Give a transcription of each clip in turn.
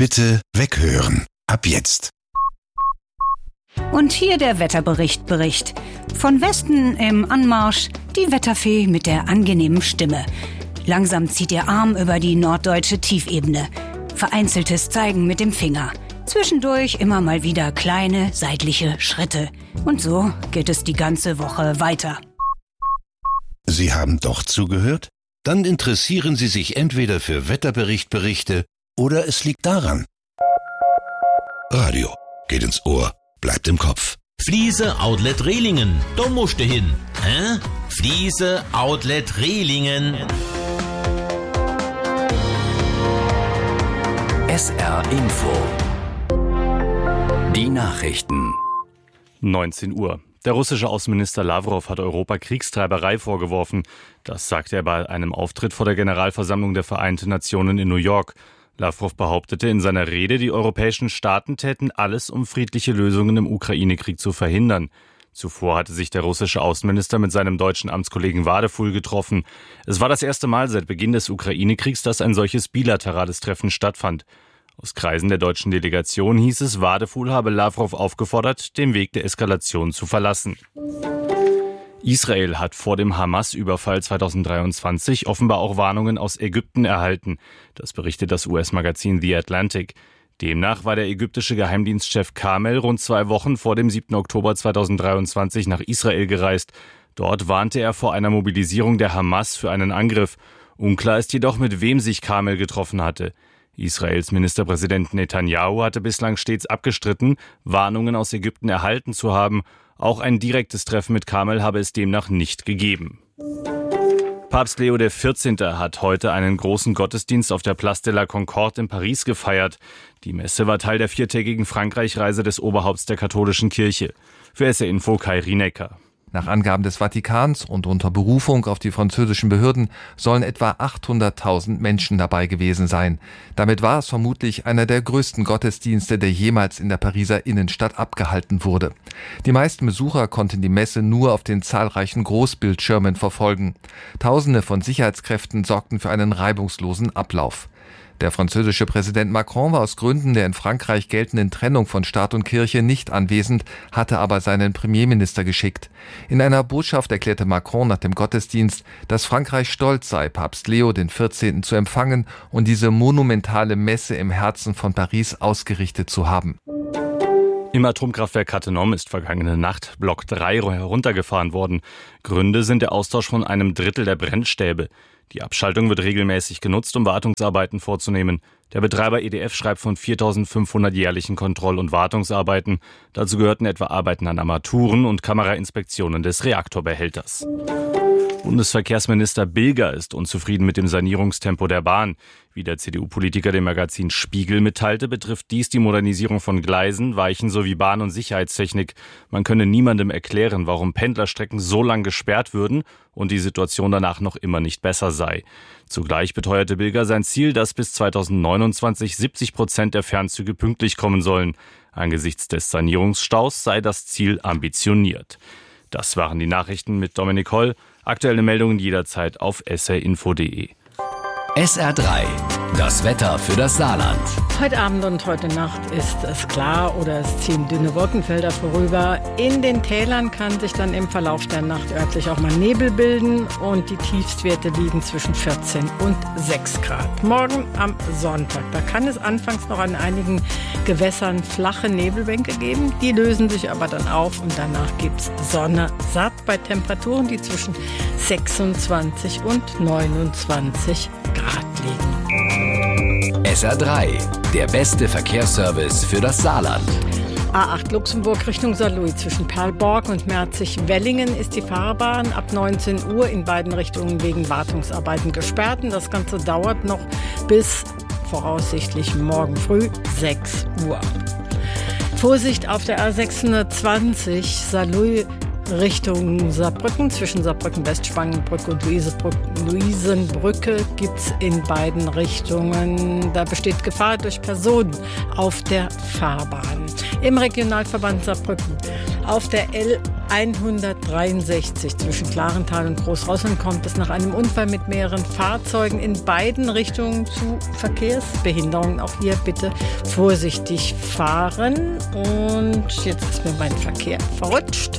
Bitte weghören. Ab jetzt. Und hier der Wetterbericht. Von Westen im Anmarsch die Wetterfee mit der angenehmen Stimme. Langsam zieht ihr Arm über die norddeutsche Tiefebene. Vereinzeltes Zeigen mit dem Finger. Zwischendurch immer mal wieder kleine seitliche Schritte. Und so geht es die ganze Woche weiter. Sie haben doch zugehört? Dann interessieren Sie sich entweder für Wetterberichte oder es liegt daran. Radio geht ins Ohr, bleibt im Kopf. Fliese Outlet Rehlingen, da musst du hin. Hä? Fliese Outlet Rehlingen. SR Info. Die Nachrichten. 19 Uhr. Der russische Außenminister Lavrov hat Europa Kriegstreiberei vorgeworfen. Das sagte er bei einem Auftritt vor der Generalversammlung der Vereinten Nationen in New York. Lavrov behauptete in seiner Rede, die europäischen Staaten täten alles, um friedliche Lösungen im Ukraine-Krieg zu verhindern. Zuvor hatte sich der russische Außenminister mit seinem deutschen Amtskollegen Wadefuhl getroffen. Es war das erste Mal seit Beginn des Ukraine-Kriegs, dass ein solches bilaterales Treffen stattfand. Aus Kreisen der deutschen Delegation hieß es, Wadefuhl habe Lavrov aufgefordert, den Weg der Eskalation zu verlassen. Israel hat vor dem Hamas-Überfall 2023 offenbar auch Warnungen aus Ägypten erhalten. Das berichtet das US-Magazin The Atlantic. Demnach war der ägyptische Geheimdienstchef Kamel rund 2 Wochen vor dem 7. Oktober 2023 nach Israel gereist. Dort warnte er vor einer Mobilisierung der Hamas für einen Angriff. Unklar ist jedoch, mit wem sich Kamel getroffen hatte. Israels Ministerpräsident Netanyahu hatte bislang stets abgestritten, Warnungen aus Ägypten erhalten zu haben. Auch ein direktes Treffen mit Kamel habe es demnach nicht gegeben. Papst Leo XIV. Hat heute einen großen Gottesdienst auf der Place de la Concorde in Paris gefeiert. Die Messe war Teil der 4-tägigen Frankreich-Reise des Oberhaupts der katholischen Kirche. Für SR Info Kai Rienecker. Nach Angaben des Vatikans und unter Berufung auf die französischen Behörden sollen etwa 800.000 Menschen dabei gewesen sein. Damit war es vermutlich einer der größten Gottesdienste, der jemals in der Pariser Innenstadt abgehalten wurde. Die meisten Besucher konnten die Messe nur auf den zahlreichen Großbildschirmen verfolgen. Tausende von Sicherheitskräften sorgten für einen reibungslosen Ablauf. Der französische Präsident Macron war aus Gründen der in Frankreich geltenden Trennung von Staat und Kirche nicht anwesend, hatte aber seinen Premierminister geschickt. In einer Botschaft erklärte Macron nach dem Gottesdienst, dass Frankreich stolz sei, Papst Leo XIV. Zu empfangen und diese monumentale Messe im Herzen von Paris ausgerichtet zu haben. Im Atomkraftwerk Cattenom ist vergangene Nacht Block 3 heruntergefahren worden. Gründe sind der Austausch von einem Drittel der Brennstäbe. Die Abschaltung wird regelmäßig genutzt, um Wartungsarbeiten vorzunehmen. Der Betreiber EDF schreibt von 4.500 jährlichen Kontroll- und Wartungsarbeiten. Dazu gehörten etwa Arbeiten an Armaturen und Kamerainspektionen des Reaktorbehälters. Bundesverkehrsminister Bilger ist unzufrieden mit dem Sanierungstempo der Bahn. Wie der CDU-Politiker dem Magazin Spiegel mitteilte, betrifft dies die Modernisierung von Gleisen, Weichen sowie Bahn- und Sicherheitstechnik. Man könne niemandem erklären, warum Pendlerstrecken so lang gesperrt würden und die Situation danach noch immer nicht besser sei. Zugleich beteuerte Bilger sein Ziel, dass bis 2029 70% der Fernzüge pünktlich kommen sollen. Angesichts des Sanierungsstaus sei das Ziel ambitioniert. Das waren die Nachrichten mit Dominik Holl. Aktuelle Meldungen jederzeit auf srinfo.de. SR3, das Wetter für das Saarland. Heute Abend und heute Nacht ist es klar oder es ziehen dünne Wolkenfelder vorüber. In den Tälern kann sich dann im Verlauf der Nacht örtlich auch mal Nebel bilden und die Tiefstwerte liegen zwischen 14 und 6 Grad. Morgen am Sonntag, da kann es anfangs noch an einigen Gewässern flache Nebelbänke geben. Die lösen sich aber dann auf und danach gibt's Sonne satt bei Temperaturen, die zwischen 26 und 29 Grad liegen. SR3, der beste Verkehrsservice für das Saarland. A8 Luxemburg Richtung Saarlouis zwischen Perlborg und Merzig-Wellingen ist die Fahrbahn ab 19 Uhr in beiden Richtungen wegen Wartungsarbeiten gesperrt. Das Ganze dauert noch bis voraussichtlich morgen früh 6 Uhr. Vorsicht auf der A620 Saarlouis Richtung Saarbrücken. Zwischen Saarbrücken-West-Spangenbrücke und Luisenbrücke gibt es in beiden Richtungen. Da besteht Gefahr durch Personen auf der Fahrbahn. Im Regionalverband Saarbrücken auf der L163 zwischen Klarental und Großrosseln kommt es nach einem Unfall mit mehreren Fahrzeugen in beiden Richtungen zu Verkehrsbehinderungen. Auch hier bitte vorsichtig fahren. Und jetzt ist mir mein Verkehr verrutscht.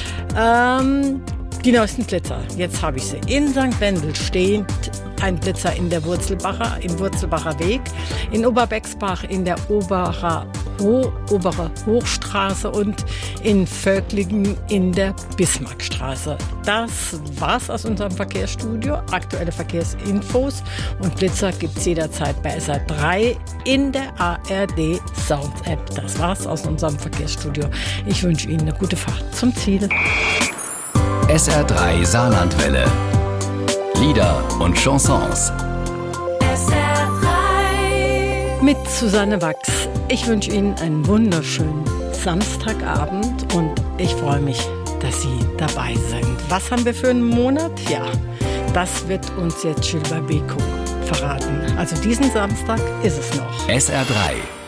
Die neuesten Blitzer, jetzt habe ich sie. In St. Wendel steht ein Blitzer im Wurzelbacher Weg, in Oberbexbach in der obere Hochstraße und in Völklingen in der Bismarckstraße. Das war's aus unserem Verkehrsstudio. Aktuelle Verkehrsinfos und Blitzer gibt's jederzeit bei SR3 in der ARD Sound App. Das war's aus unserem Verkehrsstudio. Ich wünsche Ihnen eine gute Fahrt zum Ziel. SR3 Saarlandwelle. Lieder und Chansons. SR3 mit Susanne Wachs. Ich wünsche Ihnen einen wunderschönen Samstagabend und ich freue mich, dass Sie dabei sind. Was haben wir für einen Monat? Ja, das wird uns jetzt Gilbert Bécaud verraten. Also diesen Samstag ist es noch. SR3